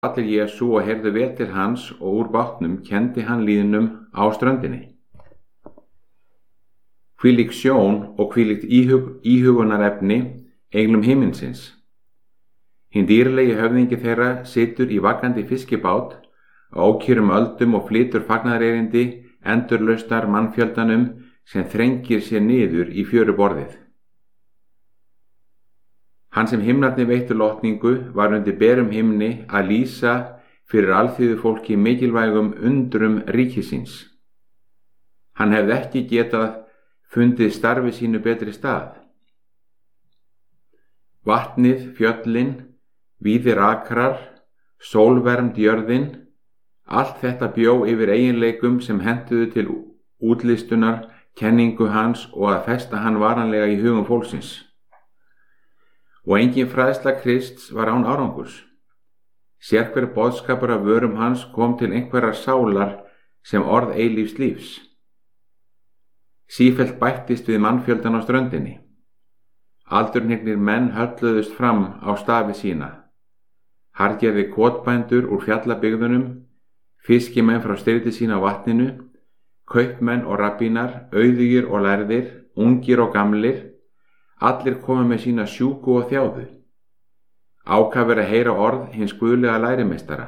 allir Jesú og heyrðu vel til hans, og úr bátnum kenndi hann lýðnum á ströndinni. Hvílík sjón og hvílíkt íhugunarefni englum himinsins. Hinn dýrlegi höfðingi þeirra situr í vakandi fiskibát á ókyrrum öldum og flytur fagnaðarerindi endurlausnar mannfjöldanum sem þrengir sér niður í fjöruborðið. Hann sem himnarnir veittu lotningu var undir berum himni að lýsa fyrir alþýðu fólki mikilvægum undrum ríkisins. Hann hefði ekki getað fundið starfi sínu betri stað. Vatnið, fjöllin, víðir akrar, sólvermd jörðin, allt þetta bjó yfir eiginleikum sem hentuðu til útlistunar kenningu hans og að festa hann varanlega í hugum fólksins. Og engin fræðsla Krists var án árangurs. Sérhver boðskapur af vörum hans kom til einhverjar sálar sem orð eilífs lífs. Sífellt bættist við mannfjöldan á ströndinni. Aldurhnegnir menn hölluðust fram á stafi sína. Harðgerði kotbændur úr fjallabygðunum, fiskimenn frá styrti sína á vatninu, kaupmenn og rabbínar, auðugir og lærðir, ungir og gamlir, allir komu með sína sjúku og þjáðu. Ákafir að heyra orð hins guðlega lærimeistara.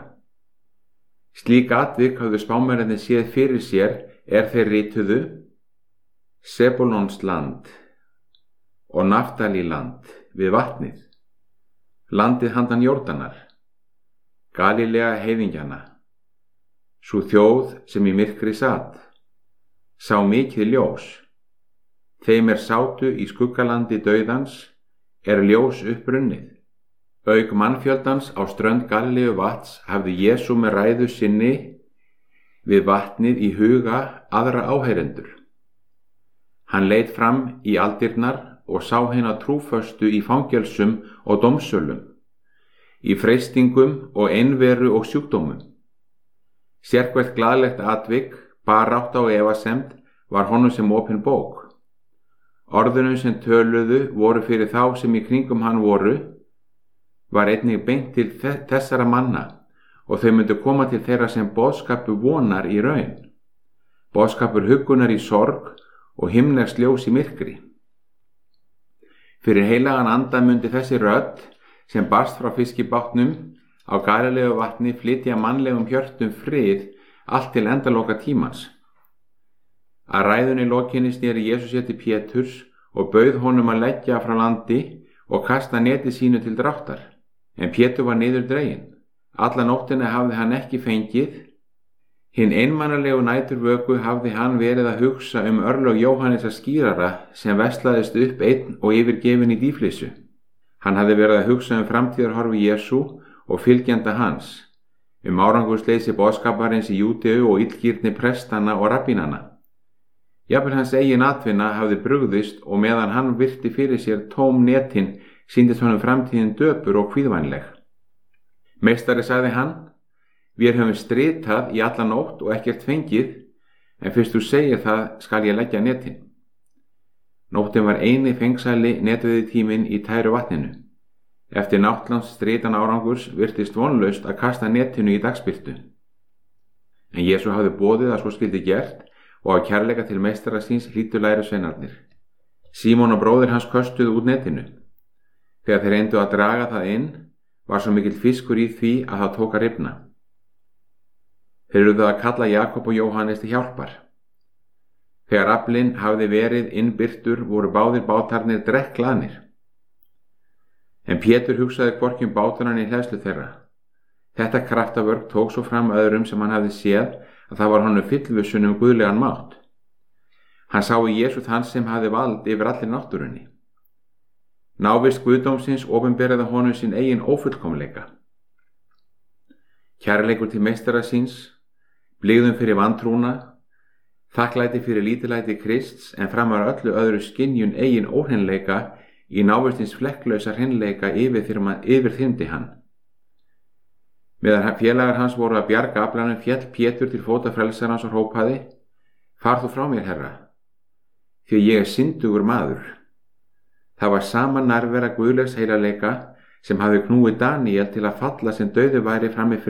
Slík atvik höfðu spámennirnir séð fyrir sér þeir rituðu Sebúlons land og Naftalí land við vatnið, landið handan Jórdanar, Galilea heiðingjana, sú þjóð sem í myrkri sat, sá mikið ljós. Þeim sátu í skuggalandi dauðans ljós upprunnið. Auk mannfjöldans á strönd Galileu vats hafði Jesú með ræðu sinni við vatnið í huga aðra áheyrendur. Hann leit fram í aldirnar og sá hina trúföstu í fangelsum og dómsölum, í freistingum og einveru og sjúkdómum. Sérhvert glaðlegt atvik, barátta og efasemd var honum sem opin bók. Orðunum sem töluðu voru fyrir þá sem í kringum hann voru, var einnig beint til þessara manna og þau myndu koma til þeirra sem boðskapur vonar í raun, boðskapur huggunar í sorg og himnegs ljós í myrkri. Fyrir heilagan anda myndi þessi rödd sem barst frá fiskibátnum á Galileu vatni flytja mannlegum hjörtum frið allt til endaloka tímans. Að ræðunni lokinni sneri Jesús sér til Péturs og bauð honum að leggja frá landi og kasta neti sínu til dráttar. En Pétur var niður dreginn. Alla nóttina hafði hann ekki fengið. Hinn einmannalegu næturvöku hafði hann verið að hugsa örlög Jóhannesar skírara sem veslaðist upp einn og yfirgefinn í dýflissu. Hann hafði verið að hugsa framtíðarhorfi Jesú og fylgjenda hans, árangursleysi boðskaparins í Júdeu og illgirni prestana og rabbínana. Jafnvel hans eigin atvinna hafði brugðist og meðan hann virti fyrir sér tóm netin sýndist honum framtíðin döpur og kvíðvænleg. Meistari, sagði hann, við höfum stritað í alla nótt og ekkert fengið, en fyrst þú segir það skal ég leggja netin. Nóttin var eini fengsæli netveði tíminn í tæru vatninu. Eftir náttlands stritan árangurs virtist vonlaust að kasta netinu í dagsbirtu. En Jesú hafði boðið að svo skyldi gert og af kærleika til meistara síns hlýddu lærisveinarnir. Símon og bróðir hans köstuðu út netinu. Þegar þeir reyndu að draga það inn, var svo mikill fiskur í því að það tók að rifna. Þeir urðu að kalla Jakob og Jóhannes til hjálpar. Þegar aflinn hafði verið innbirtur voru báðir bátarnir drekkglaðnir. En Pétur hugsaði hvorki bátarna né hleðslu þeirra. Þetta kraftavörk tók svo fram öðrum sem hann hafði séð að það var honum fyllvissun guðlegan mátt. Hann sá í Jesú þann sem hafði vald yfir allir náttúrunni. Návist guðdómsins opinberaði honum sinn eigin ófullkomleika. Kærleikur til meistara síns, blygðun fyrir vantrúna, þakklæti fyrir lítillæti Krists en framar öllu öðru skynjun eigin óhreinleika í návistins flekklausa hreinleika yfirþyrmdi hann. Meðan félagar hans voru að bjarga aflanum féll Pétur til fóta frelsarans og hrópaði: Far þú frá mér, Herra, því ég syndugur maður. Það var sama nærvera guðlegs heilagleika sem hafði knúið Daníel til að falla sem dauður væri frammi fyrir